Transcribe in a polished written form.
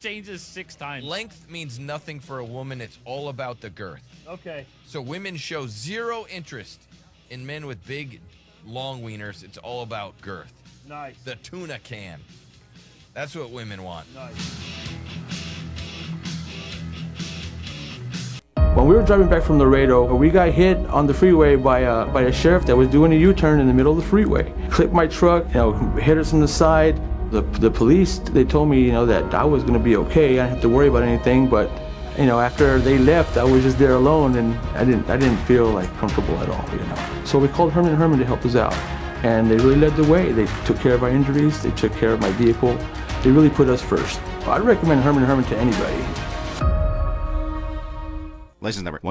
changes 6 times. Length means nothing for a woman. It's all about the girth. Okay. So women show zero interest in men with big, long wieners. It's all about girth. Nice. The tuna can. That's what women want. Nice. When we were driving back from Laredo, we got hit on the freeway by a sheriff that was doing a U-turn in the middle of the freeway. Clipped my truck, hit us on the side. The police, they told me, that I was gonna be okay. I didn't have to worry about anything, but, after they left, I was just there alone, and I didn't feel like comfortable at all, So we called Herman & Herman to help us out, and they really led the way. They took care of our injuries, they took care of my vehicle. They really put us first. I'd recommend Herman & Herman to anybody. License number